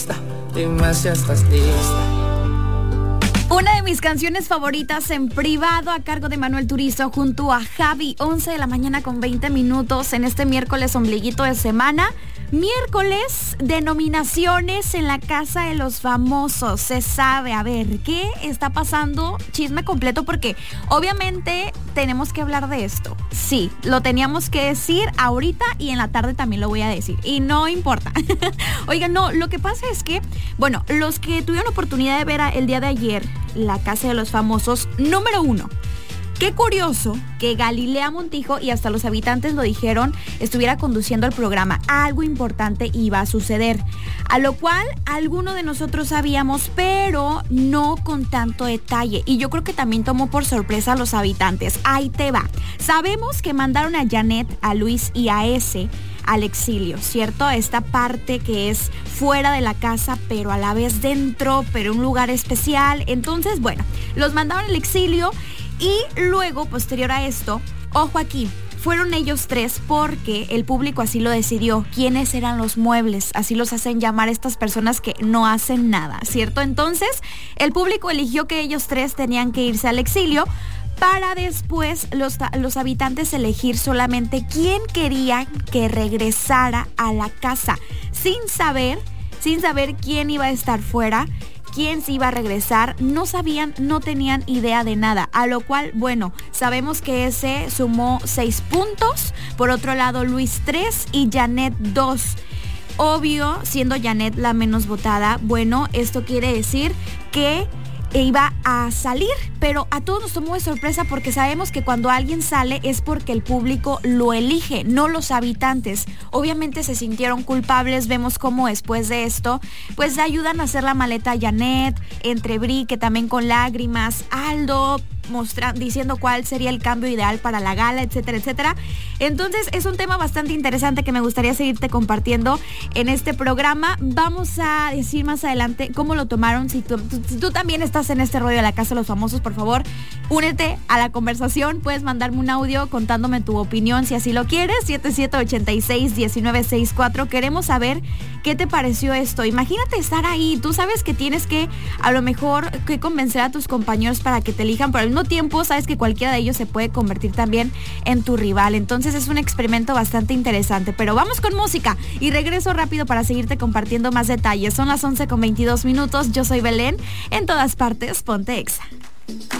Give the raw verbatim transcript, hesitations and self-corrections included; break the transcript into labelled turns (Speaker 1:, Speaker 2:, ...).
Speaker 1: lista, dime si estás lista.
Speaker 2: Una de mis canciones favoritas en privado a cargo de Manuel Turizo junto a Javi, once de la mañana con veinte minutos en este miércoles ombliguito de semana. Miércoles de nominaciones en la Casa de los Famosos. Se sabe, a ver, ¿qué está pasando? Chisme completo porque obviamente tenemos que hablar de esto. Sí, lo teníamos que decir ahorita y en la tarde también lo voy a decir. Y no importa. Oigan, no, lo que pasa es que, bueno, los que tuvieron oportunidad de ver el día de ayer la Casa de los Famosos, número uno. Qué curioso que Galilea Montijo, y hasta los habitantes lo dijeron, estuviera conduciendo el programa. Algo importante iba a suceder, a lo cual alguno de nosotros sabíamos, pero no con tanto detalle. Y yo creo que también tomó por sorpresa a los habitantes. Ahí te va. Sabemos que mandaron a Janet, a Luis y a ese al exilio, ¿cierto? Esta parte que es fuera de la casa, pero a la vez dentro, pero un lugar especial. Entonces, bueno, los mandaron al exilio. Y luego, posterior a esto, ojo aquí, fueron ellos tres porque el público así lo decidió. ¿Quiénes eran los muebles? Así los hacen llamar estas personas que no hacen nada, ¿cierto? Entonces, el público eligió que ellos tres tenían que irse al exilio para después los, los habitantes elegir solamente quién quería que regresara a la casa, sin saber, sin saber quién iba a estar fuera, quién se iba a regresar. No sabían, no tenían idea de nada, a lo cual, bueno, sabemos que ese sumó seis puntos, por otro lado Luis tres y Janet dos. Obvio, siendo Janet la menos votada, bueno, esto quiere decir que iba a salir, pero a todos nos tomó de sorpresa porque sabemos que cuando alguien sale es porque el público lo elige, no los habitantes. Obviamente se sintieron culpables. Vemos cómo después de esto pues ayudan a hacer la maleta a Janet, entre Bri, que también con lágrimas, Aldo mostra, diciendo cuál sería el cambio ideal para la gala, etcétera, etcétera. Entonces es un tema bastante interesante que me gustaría seguirte compartiendo en este programa. Vamos a decir más adelante cómo lo tomaron. Si tú, tú, si tú también estás en este rollo de la Casa de los Famosos, por favor, únete a la conversación. Puedes mandarme un audio contándome tu opinión si así lo quieres. siete siete ocho seis, uno nueve seis cuatro. Queremos saber qué te pareció esto. Imagínate estar ahí. Tú sabes que tienes que, a lo mejor, que convencer a tus compañeros para que te elijan, pero al mismo tiempo sabes que cualquiera de ellos se puede convertir también en tu rival. Entonces es un experimento bastante interesante. Pero vamos con música y regreso rápido para seguirte compartiendo más detalles. Son las once con veintidós minutos. Yo soy Belén. En todas partes, ponte Exa.